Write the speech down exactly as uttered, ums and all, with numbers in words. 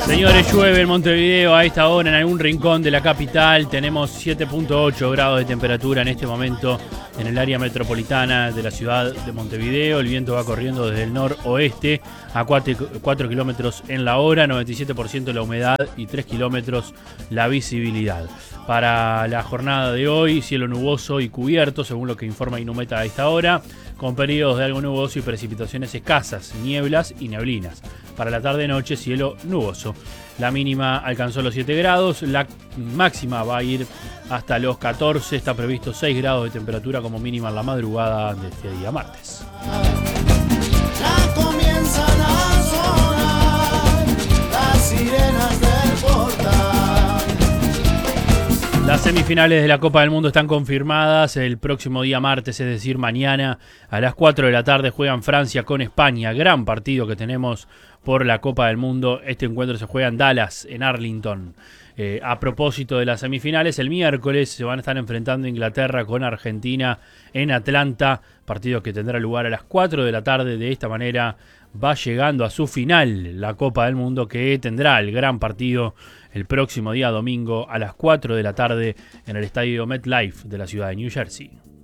Señores, llueve en Montevideo a esta hora en algún rincón de la capital. Tenemos siete punto ocho grados de temperatura en este momento en el área metropolitana de la ciudad de Montevideo. El viento va corriendo desde el noroeste a cuatro kilómetros en la hora, noventa y siete por ciento la humedad y tres kilómetros la visibilidad. Para la jornada de hoy, cielo nuboso y cubierto, según lo que informa Inumeta a esta hora, con periodos de algo nuboso y precipitaciones escasas, nieblas y neblinas. Para la tarde-noche, cielo nuboso. La mínima alcanzó los siete grados, la máxima va a ir hasta los catorce. Está previsto seis grados de temperatura como mínima en la madrugada de este día martes. Ya comienzan a sonar las sirenas del portal. Las semifinales de la Copa del Mundo están confirmadas. El próximo día martes, es decir, mañana a las cuatro de la tarde juegan Francia con España. Gran partido que tenemos por la Copa del Mundo. Este encuentro se juega en Dallas, en Arlington. Eh, a propósito de las semifinales, el miércoles se van a estar enfrentando Inglaterra con Argentina en Atlanta. Partido que tendrá lugar a las cuatro de la tarde. De esta manera va llegando a su final la Copa del Mundo, que tendrá el gran partido el próximo día domingo a las cuatro de la tarde en el estadio MetLife de la ciudad de New Jersey.